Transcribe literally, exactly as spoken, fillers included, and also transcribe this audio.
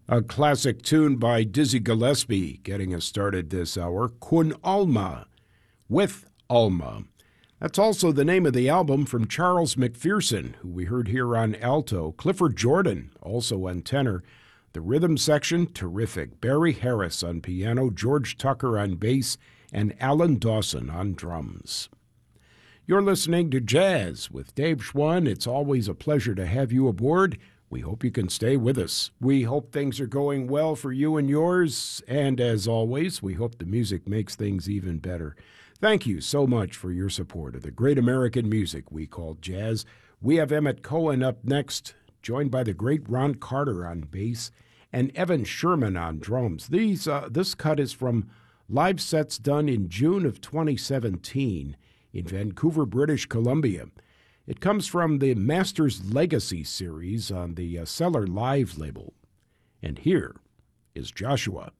A classic tune by Dizzy Gillespie getting us started this hour, Kun Alma, with Alma. That's also the name of the album from Charles McPherson, who we heard here on alto, Clifford Jordan, also on tenor. The rhythm section, terrific. Barry Harris on piano, George Tucker on bass, and Alan Dawson on drums. You're listening to Jazz with Dave Schwann. It's always a pleasure to have you aboard. We hope you can stay with us. We hope things are going well for you and yours. And as always, we hope the music makes things even better. Thank you so much for your support of the great American music we call jazz. We have Emmett Cohen up next, joined by the great Ron Carter on bass and Evan Sherman on drums. These, uh, this cut is from live sets done in June of twenty seventeen in Vancouver, British Columbia. It comes from the Masters Legacy series on the uh, Cellar Live label. And here is Joshua.